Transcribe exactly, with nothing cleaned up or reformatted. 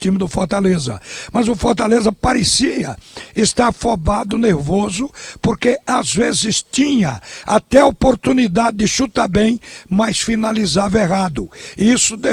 time do Fortaleza, mas o Fortaleza parecia estar afobado, nervoso, porque às vezes tinha até a oportunidade de chutar bem, mas finalizava errado. Isso